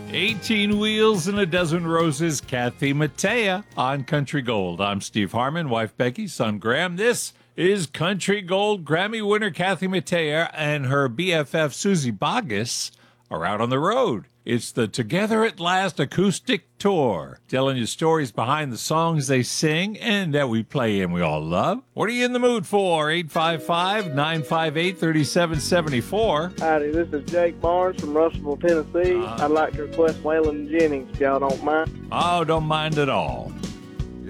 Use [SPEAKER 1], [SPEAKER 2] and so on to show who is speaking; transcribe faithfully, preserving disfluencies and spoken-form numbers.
[SPEAKER 1] eighteen Wheels and a Dozen Roses, Kathy Mattea on Country Gold. I'm Steve Harmon, wife Becky, son Graham. This is Country Gold. Grammy winner Kathy Mattea and her B F F Susie Boggess are out on the road. It's the Together at Last acoustic tour, telling you stories behind the songs they sing and that we play and we all love. What are you in the mood for? eight five five, nine five eight, three seven seven four.
[SPEAKER 2] Howdy, this is Jake Barnes from Russellville, Tennessee. Uh, I'd like to request Waylon Jennings, if y'all don't mind.
[SPEAKER 1] Oh, don't mind at all.